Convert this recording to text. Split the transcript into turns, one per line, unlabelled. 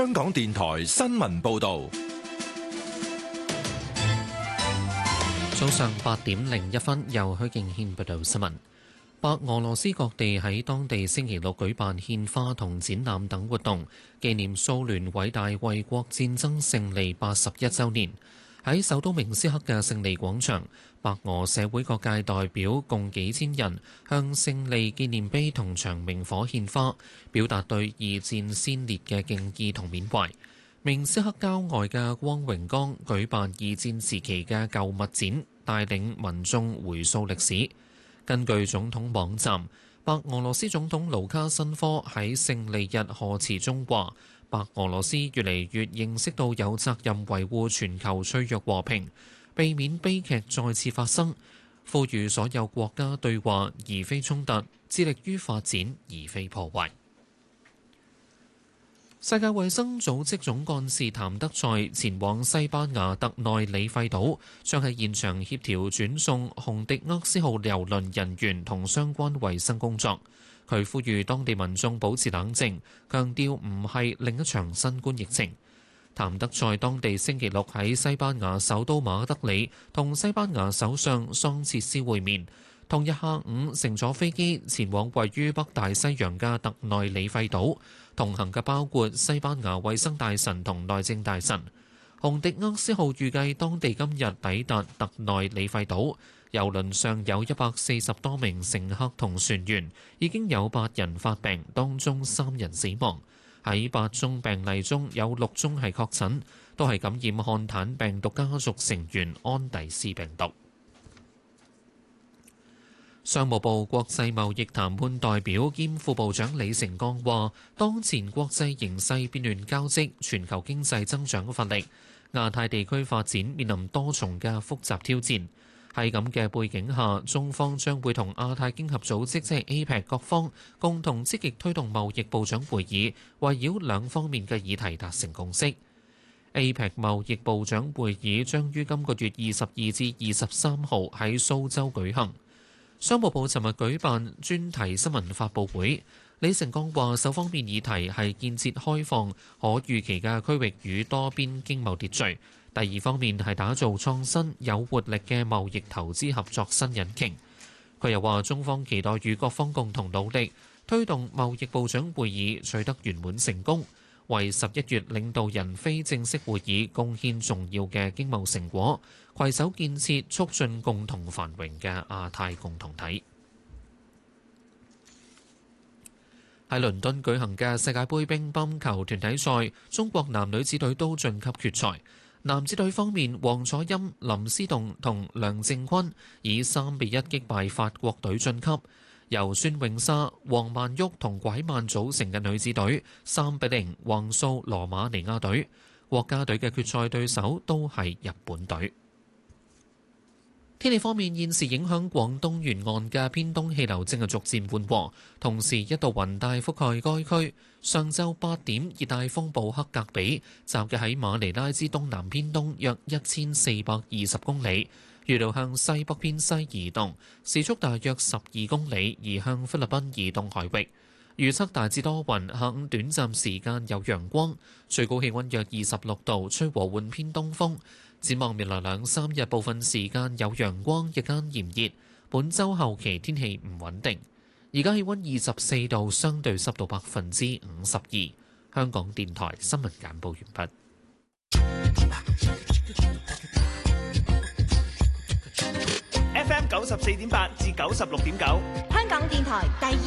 香港電台新聞報道。
早上8:01，由許敬軒報道新聞。白俄羅斯各地喺當地星期六舉辦獻花同展覽等活動，紀念蘇聯偉大衛國戰爭勝利81週年。喺首都明斯克嘅勝利廣場，白俄社會各界代表共幾千人向勝利紀念碑同長明火獻花，表達對二戰先烈嘅敬意同緬懷。明斯克郊外嘅光榮崗舉辦二戰時期嘅舊物展，帶領民眾回溯歷史。根據總統網站，白俄羅斯總統盧卡申科喺勝利日賀詞中話：白俄羅斯越嚟越認識到有責任維護全球脆弱和平，避免悲劇再次發生，呼籲所有國家對話而非衝突，致力於發展而非破壞。世界衛生組織總幹事譚德塞前往西班牙特內里費島，將喺現場協調轉送紅迪厄斯號郵輪人員同相關衛生工作。佢呼籲當地民眾保持冷靜，強調唔係另一場新冠疫情。譚德塞當地星期六喺西班牙首都馬德里同西班牙首相桑切斯會面，同日下午乘坐飛機前往位於北大西洋嘅特內里費島。同行嘅包括西班牙衛生大臣同內政大臣。紅迪厄斯號預計當地今日抵達特內里費島，郵輪上有140多名乘客同船員，已經有8人發病，當中3人死亡。喺8宗病例中有6宗係確診，都係感染漢坦病毒家族成員安第斯病毒。商務部國際貿易談判代表兼副部長李成鋼話：當前國際形勢變亂交織，全球經濟增長乏力，亞太地區發展面臨多重嘅複雜挑戰。喺咁嘅背景下，中方將會同亞太經合組織即係 APEC 各方共同積極推動貿易部長會議，圍繞兩方面嘅議題達成共識。APEC 貿易部長會議將於今個月22至23號喺蘇州舉行。商務部尋日舉辦專題新聞發佈會，李成鋼話：首方面議題係建設開放、可預期嘅區域與多邊經貿秩序；第二方面係打造創新、有活力嘅貿易投資合作新引擎。佢又話：中方期待與各方共同努力，推動貿易部長會議取得圓滿成功，為11月領導人非正式會議貢獻重要嘅經貿成果，攜手建設促進共同繁榮嘅亞太共同體。喺倫敦舉行嘅世界盃乒乓球團體賽，中國男女子隊都晉級決賽。男子隊方面，王楚欽、林思棟同梁靖昆以3-1擊敗法國隊晉級。由孫穎莎、黃曼玉同拐曼組成嘅女子隊3-0橫掃羅馬尼亞隊。國家隊嘅決賽對手都係日本隊。天氣方面，現時影響廣東沿岸嘅偏東氣流正係逐漸緩和，同時一道雲帶覆蓋該區。上晝8點，熱帶風暴克格比集結喺馬尼拉之東南偏東約1420公里，預料向西北偏西移動，時速大約12公里，移向菲律賓移動海域。預測大致多雲，下午短暫時間有陽光，最高氣溫約26度，吹和緩偏東風。展望未來2-3日，部分時間有陽光，日間炎熱。本週後期天氣唔穩定。而家氣溫24度，相對濕度52%。香港電台新聞簡報完畢。
FM 94.8至96.9，香港電台第